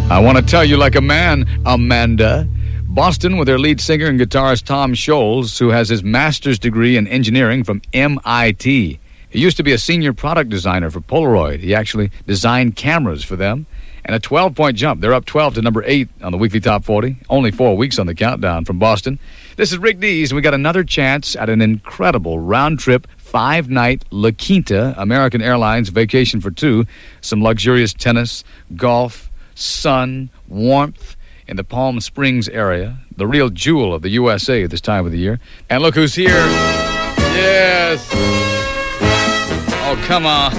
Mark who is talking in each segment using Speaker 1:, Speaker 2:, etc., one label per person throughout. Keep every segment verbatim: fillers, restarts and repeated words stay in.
Speaker 1: I want to tell you like a man, Amanda. Boston with their lead singer and guitarist Tom Scholz, who has his master's degree in engineering from M I T. He used to be a senior product designer for Polaroid. He actually designed cameras for them. And a twelve-point jump. They're up twelve to number eight on the weekly top forty. Only four weeks on the countdown from Boston. This is Rick Dees, and we got another chance at an incredible round-trip, five-night La Quinta American Airlines vacation for two. Some luxurious tennis, golf, sun, warmth in the Palm Springs area. The real jewel of the U S A at this time of the year. And look who's here. Yes. Oh, come on.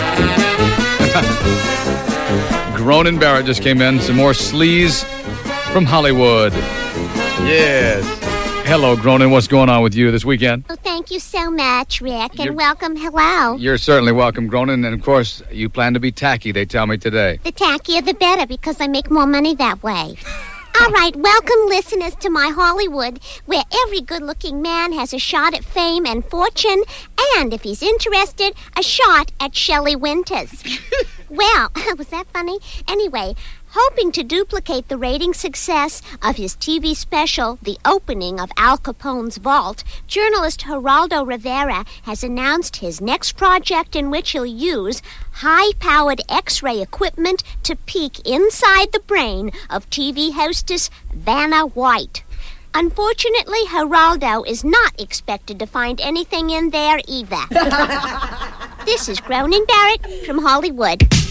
Speaker 1: Gronin Barrett just came in. Some more sleaze from Hollywood. Yes. Hello, Gronin. What's going on with you this weekend?
Speaker 2: Well, thank you so much, Rick, and
Speaker 1: You're,
Speaker 2: welcome. Hello.
Speaker 1: You're certainly welcome, Gronin. And, of course, you plan to be tacky, they tell me today.
Speaker 2: The tackier the better, because I make more money that way. All right, welcome, listeners, to my Hollywood, where every good-looking man has a shot at fame and fortune, and, if he's interested, a shot at Shelley Winters. Well, was that funny? Anyway, hoping to duplicate the rating success of his T V special, The Opening of Al Capone's Vault, journalist Geraldo Rivera has announced his next project in which he'll use high-powered X-ray equipment to peek inside the brain of T V hostess Vanna White. Unfortunately, Geraldo is not expected to find anything in there either. This is Gronin Barrett from Hollywood.